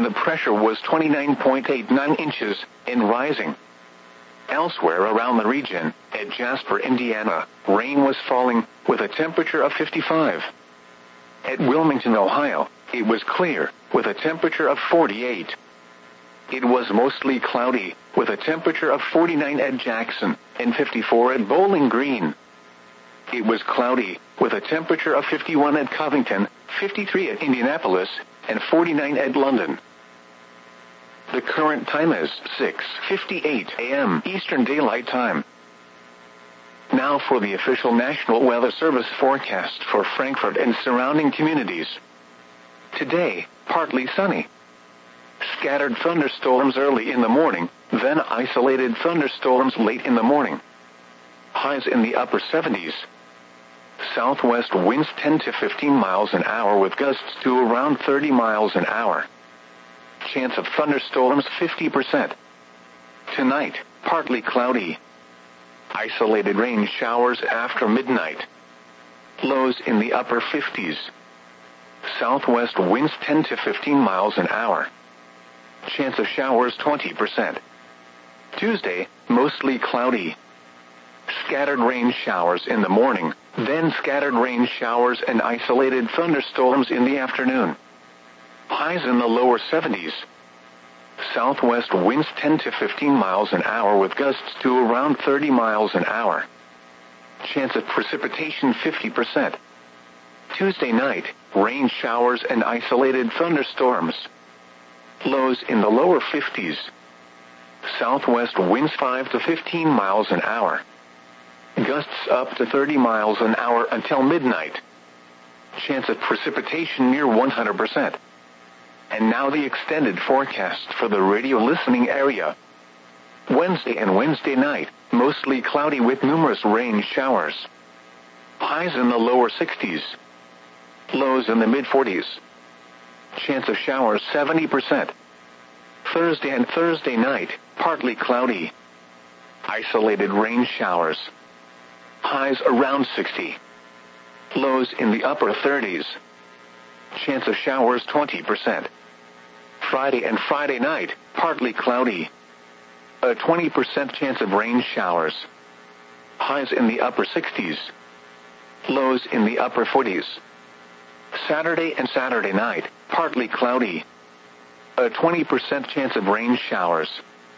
the pressure was 29.89 inches and rising. Elsewhere around the region, at Jasper, Indiana, rain was falling, with a temperature of 55. At Wilmington, Ohio, it was clear, with a temperature of 48. It was mostly cloudy, with a temperature of 49 at Jackson, and 54 at Bowling Green. It was cloudy, with a temperature of 51 at Covington, 53 at Indianapolis, and 49 at London. The current time is 6:58 a.m. Eastern Daylight Time. Now for the official National Weather Service forecast for Frankfort and surrounding communities. Today, partly sunny. Scattered thunderstorms early in the morning, then isolated thunderstorms late in the morning. Highs in the upper 70s. Southwest winds 10 to 15 miles an hour with gusts to around 30 miles an hour. Chance of thunderstorms 50%. Tonight, partly cloudy. Isolated rain showers after midnight. Lows in the upper 50s. Southwest winds 10 to 15 miles an hour. Chance of showers 20%. Tuesday, mostly cloudy. Scattered rain showers in the morning, then scattered rain showers and isolated thunderstorms in the afternoon. Highs in the lower 70s. Southwest winds 10 to 15 miles an hour with gusts to around 30 miles an hour. Chance of precipitation 50%. Tuesday night, rain showers and isolated thunderstorms. Lows in the lower 50s. Southwest winds 5 to 15 miles an hour. Gusts up to 30 miles an hour until midnight. Chance of precipitation near 100%. And now the extended forecast for the radio listening area. Wednesday and Wednesday night, mostly cloudy with numerous rain showers. Highs in the lower 60s. Lows in the mid-40s. Chance of showers 70%. Thursday and Thursday night, partly cloudy. Isolated rain showers. Highs around 60. Lows in the upper 30s. Chance of showers 20%. Friday and Friday night, partly cloudy. A 20% chance of rain showers. Highs in the upper 60s. Lows in the upper 40s. Saturday and Saturday night, partly cloudy. A 20% chance of rain showers.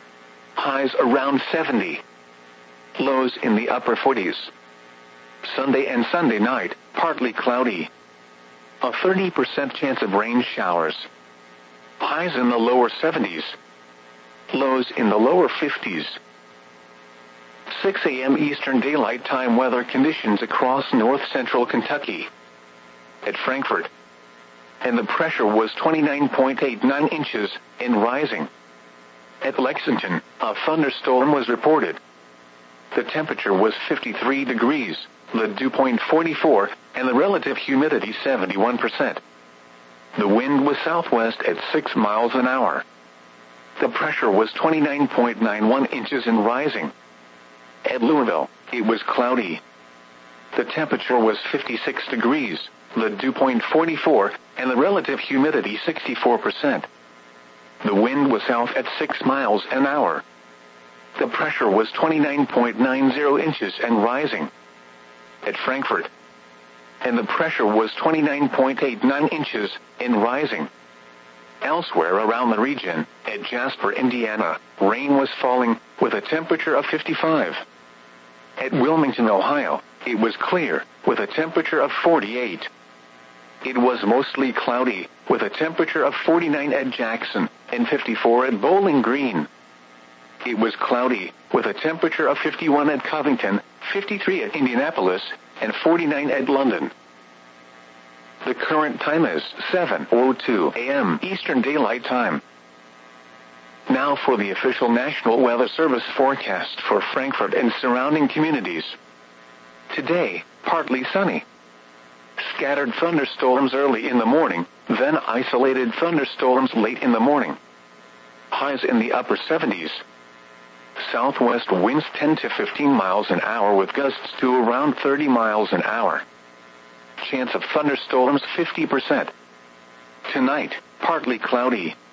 Highs around 70. Lows in the upper 40s. Sunday and Sunday night, partly cloudy. A 30% chance of rain showers. Highs in the lower 70s. Lows in the lower 50s. 6 a.m. Eastern Daylight Time weather conditions across north-central Kentucky. At Frankfort. And the pressure was 29.89 inches and rising. At Lexington, a thunderstorm was reported. The temperature was 53 degrees, the dew point 44, and the relative humidity 71%. The wind was southwest at 6 miles an hour. The pressure was 29.91 inches and rising. At Louisville, it was cloudy. The temperature was 56 degrees, the dew point 44, and the relative humidity 64%. The wind was south at 6 miles an hour. The pressure was 29.90 inches and rising. At Frankfort. And the pressure was 29.89 inches and rising. Elsewhere around the region, at Jasper, Indiana, rain was falling, with a temperature of 55. At Wilmington, Ohio, it was clear, with a temperature of 48. It was mostly cloudy, with a temperature of 49 at Jackson, and 54 at Bowling Green. It was cloudy, with a temperature of 51 at Covington, 53 at Indianapolis, and 49 at London. The current time is 7:02 a.m. Eastern Daylight Time. Now for the official National Weather Service forecast for Frankfort and surrounding communities. Today, partly sunny. Scattered thunderstorms early in the morning, then isolated thunderstorms late in the morning. Highs in the upper 70s. Southwest winds 10 to 15 miles an hour with gusts to around 30 miles an hour. Chance of thunderstorms 50%. Tonight, partly cloudy.